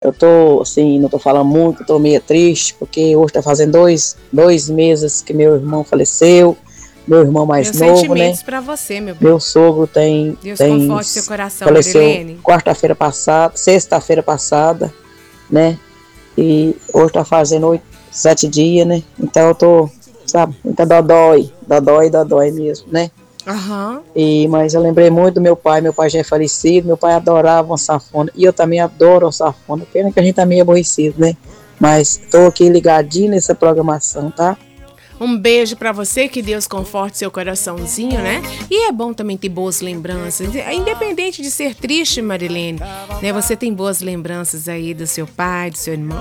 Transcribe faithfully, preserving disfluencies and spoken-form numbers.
eu tô, assim, não tô falando muito, tô meio triste, porque hoje tá fazendo dois, dois meses que meu irmão faleceu, meu irmão mais Meus novo, né? sentimentos pra você, meu bem. Meu sogro tem, Deus tem, conforte seu coração, faleceu Marilene. quarta-feira passada, sexta-feira passada, né? E hoje tá fazendo oito, sete dias, né? Então eu tô, sabe, muita dodói, dodói, dodói mesmo, né? Aham. E, mas eu lembrei muito do meu pai, meu pai já é falecido, meu pai adorava uma sanfona, e eu também adoro uma sanfona, pena que a gente tá meio aborrecido, né? Mas tô aqui ligadinho nessa programação, tá? Um beijo pra você, que Deus conforte seu coraçãozinho, né? E é bom também ter boas lembranças, independente de ser triste, Marilene, né? Você tem boas lembranças aí do seu pai, do seu irmão.